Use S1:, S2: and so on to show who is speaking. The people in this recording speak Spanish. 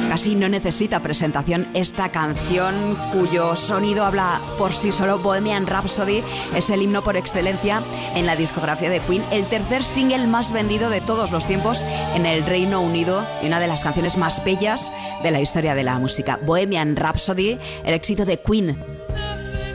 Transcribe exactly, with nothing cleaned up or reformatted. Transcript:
S1: Casi no necesita presentación esta canción, cuyo sonido habla por sí solo. Bohemian Rhapsody es el himno por excelencia en la discografía de Queen, el tercer single más vendido de todos los tiempos en el Reino Unido y una de las canciones más bellas de la historia de la música. Bohemian Rhapsody, el éxito de Queen